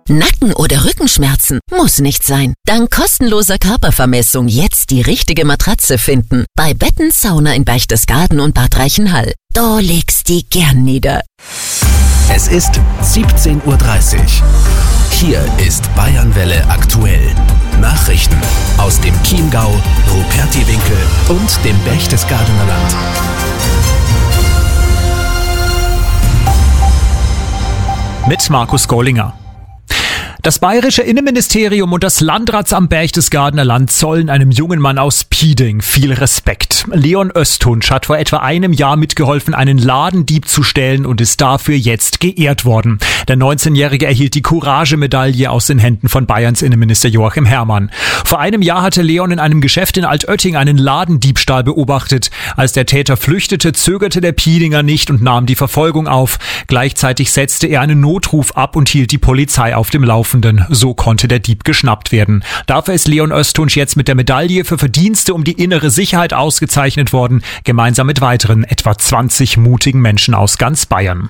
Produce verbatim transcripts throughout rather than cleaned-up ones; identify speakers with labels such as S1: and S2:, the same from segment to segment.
S1: Nacken- oder Rückenschmerzen? Muss nicht sein. Dank kostenloser Körpervermessung jetzt die richtige Matratze finden. Bei Betten Sauna in Berchtesgaden und Bad Reichenhall. Da legst die gern nieder.
S2: Es ist siebzehn Uhr dreißig. Hier ist Bayernwelle aktuell. Nachrichten aus dem Chiemgau, Rupertiwinkel und dem Berchtesgadener Land.
S3: Mit Markus Gollinger. Das bayerische Innenministerium und das Landratsamt Berchtesgadener Land zollen einem jungen Mann aus Pieding viel Respekt. Leon Östhunsch hat vor etwa einem Jahr mitgeholfen, einen Ladendieb zu stehlen und ist dafür jetzt geehrt worden. Der neunzehnjährige erhielt die Courage-Medaille aus den Händen von Bayerns Innenminister Joachim Herrmann. Vor einem Jahr hatte Leon in einem Geschäft in Altötting einen Ladendiebstahl beobachtet. Als der Täter flüchtete, zögerte der Piedinger nicht und nahm die Verfolgung auf. Gleichzeitig setzte er einen Notruf ab und hielt die Polizei auf dem Laufenden. So konnte der Dieb geschnappt werden. Dafür ist Leon Östhunsch jetzt mit der Medaille für Verdienste um die innere Sicherheit ausgezeichnet worden, gemeinsam mit weiteren etwa zwanzig mutigen Menschen aus ganz Bayern.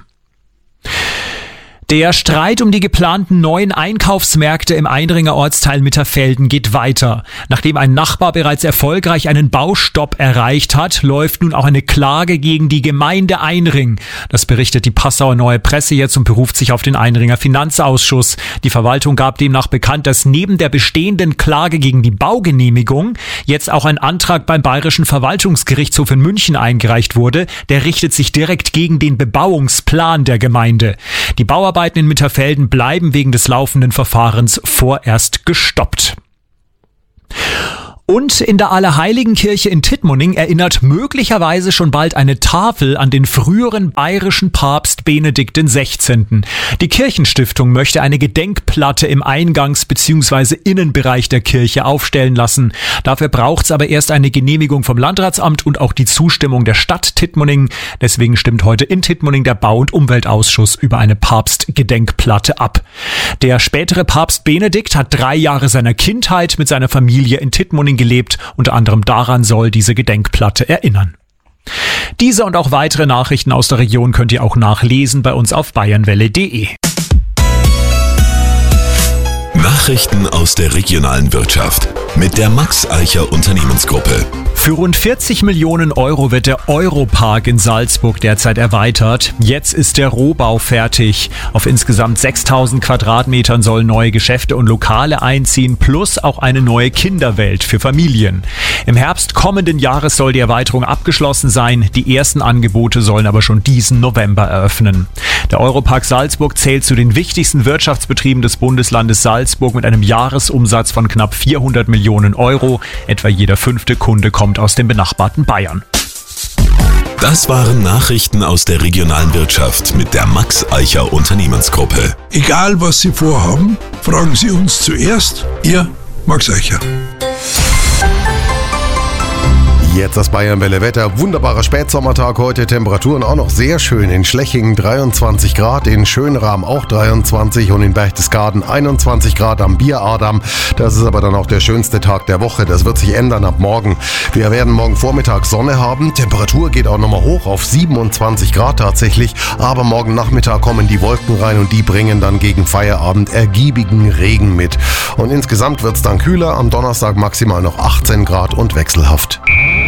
S3: Der Streit um die geplanten neuen Einkaufsmärkte im Einringer Ortsteil Mitterfelden geht weiter. Nachdem ein Nachbar bereits erfolgreich einen Baustopp erreicht hat, läuft nun auch eine Klage gegen die Gemeinde Einring. Das berichtet die Passauer Neue Presse jetzt und beruft sich auf den Einringer Finanzausschuss. Die Verwaltung gab demnach bekannt, dass neben der bestehenden Klage gegen die Baugenehmigung jetzt auch ein Antrag beim Bayerischen Verwaltungsgerichtshof in München eingereicht wurde. Der richtet sich direkt gegen den Bebauungsplan der Gemeinde. Die Bauarbeiten in Mitterfelden bleiben wegen des laufenden Verfahrens vorerst gestoppt. Und in der Allerheiligenkirche in Tittmoning erinnert möglicherweise schon bald eine Tafel an den früheren bayerischen Papst Benedikt der Sechzehnte. Die Kirchenstiftung möchte eine Gedenkplatte im Eingangs- bzw. Innenbereich der Kirche aufstellen lassen. Dafür braucht es aber erst eine Genehmigung vom Landratsamt und auch die Zustimmung der Stadt Tittmoning. Deswegen stimmt heute in Tittmoning der Bau- und Umweltausschuss über eine Papstgedenkplatte ab. Der spätere Papst Benedikt hat drei Jahre seiner Kindheit mit seiner Familie in Tittmoning gelebt. Unter anderem daran soll diese Gedenkplatte erinnern. Diese und auch weitere Nachrichten aus der Region könnt ihr auch nachlesen bei uns auf bayernwelle punkt de.
S2: Nachrichten aus der regionalen Wirtschaft mit der Max Eicher Unternehmensgruppe.
S3: Für rund vierzig Millionen Euro wird der Europark in Salzburg derzeit erweitert. Jetzt ist der Rohbau fertig. Auf insgesamt sechstausend Quadratmetern sollen neue Geschäfte und Lokale einziehen, plus auch eine neue Kinderwelt für Familien. Im Herbst kommenden Jahres soll die Erweiterung abgeschlossen sein. Die ersten Angebote sollen aber schon diesen November eröffnen. Der Europark Salzburg zählt zu den wichtigsten Wirtschaftsbetrieben des Bundeslandes Salzburg mit einem Jahresumsatz von knapp vierhundert Millionen Euro. Etwa jeder fünfte Kunde kommt aus dem benachbarten Bayern.
S2: Das waren Nachrichten aus der regionalen Wirtschaft mit der Max Eicher Unternehmensgruppe.
S4: Egal was Sie vorhaben, fragen Sie uns zuerst. Ihr Max Eicher.
S5: Jetzt das Bayernwelle Wetter. Wunderbarer Spätsommertag heute. Temperaturen auch noch sehr schön. In Schlechingen dreiundzwanzig Grad, in Schönrahm auch dreiundzwanzig und in Berchtesgaden einundzwanzig Grad am Bieradam. Das ist aber dann auch der schönste Tag der Woche. Das wird sich ändern ab morgen. Wir werden morgen Vormittag Sonne haben. Temperatur geht auch nochmal hoch auf siebenundzwanzig Grad tatsächlich. Aber morgen Nachmittag kommen die Wolken rein und die bringen dann gegen Feierabend ergiebigen Regen mit. Und insgesamt wird es dann kühler. Am Donnerstag maximal noch achtzehn Grad und wechselhaft.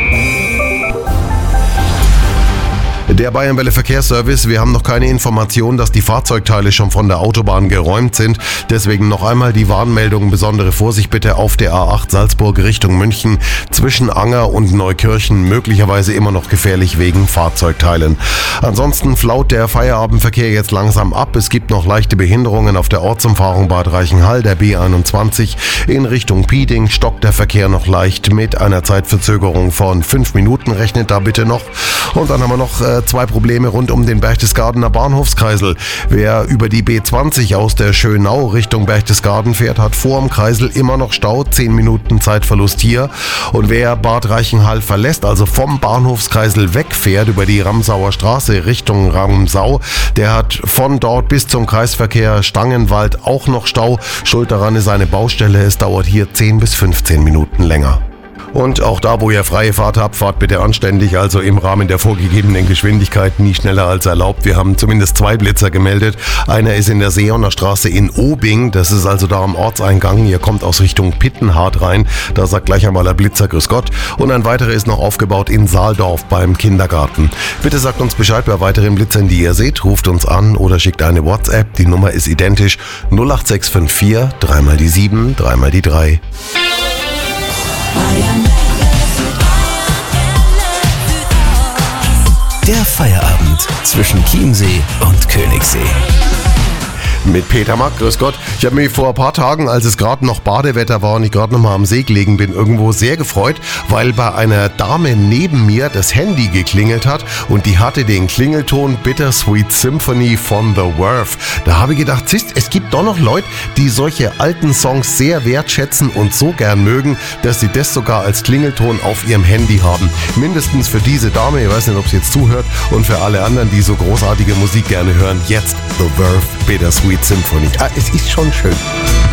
S5: Der Bayernwelle Verkehrsservice, wir haben noch keine Information, dass die Fahrzeugteile schon von der Autobahn geräumt sind. Deswegen noch einmal die Warnmeldung, besondere Vorsicht bitte auf der A acht Salzburg Richtung München. Zwischen Anger und Neukirchen möglicherweise immer noch gefährlich wegen Fahrzeugteilen. Ansonsten flaut der Feierabendverkehr jetzt langsam ab. Es gibt noch leichte Behinderungen auf der Ortsumfahrung Bad Reichenhall, der B einundzwanzig. In Richtung Pieding stockt der Verkehr noch leicht mit einer Zeitverzögerung von fünf Minuten. Rechnet da bitte noch. Und dann haben wir noch äh, zwei Probleme rund um den Berchtesgadener Bahnhofskreisel. Wer über die B zwanzig aus der Schönau Richtung Berchtesgaden fährt, hat vor dem Kreisel immer noch Stau, zehn Minuten Zeitverlust hier. Und wer Bad Reichenhall verlässt, also vom Bahnhofskreisel wegfährt über die Ramsauer Straße Richtung Ramsau, der hat von dort bis zum Kreisverkehr Stangenwald auch noch Stau. Schuld daran ist eine Baustelle, es dauert hier zehn bis fünfzehn Minuten länger. Und auch da, wo ihr freie Fahrt habt, fahrt bitte anständig, also im Rahmen der vorgegebenen Geschwindigkeit, nie schneller als erlaubt. Wir haben zumindest zwei Blitzer gemeldet. Einer ist in der Seehoner Straße in Obing, das ist also da am Ortseingang. Ihr kommt aus Richtung Pittenhardt rein, da sagt gleich einmal der Blitzer Grüß Gott. Und ein weiterer ist noch aufgebaut in Saaldorf beim Kindergarten. Bitte sagt uns Bescheid bei weiteren Blitzern, die ihr seht, ruft uns an oder schickt eine WhatsApp. Die Nummer ist identisch null acht sechs fünf vier, dreimal die sieben, dreimal die drei.
S2: Der Feierabend zwischen Chiemsee und Königssee.
S5: Mit Peter Mack, grüß Gott. Ich habe mich vor ein paar Tagen, als es gerade noch Badewetter war und ich gerade noch mal am See gelegen bin, irgendwo sehr gefreut, weil bei einer Dame neben mir das Handy geklingelt hat und die hatte den Klingelton Bittersweet Symphony von The Verve. Da habe ich gedacht, siehst, es gibt doch noch Leute, die solche alten Songs sehr wertschätzen und so gern mögen, dass sie das sogar als Klingelton auf ihrem Handy haben. Mindestens für diese Dame, ich weiß nicht, ob sie jetzt zuhört, und für alle anderen, die so großartige Musik gerne hören, jetzt The Verve Bittersweet Symphony. Ah, es ist schon schön.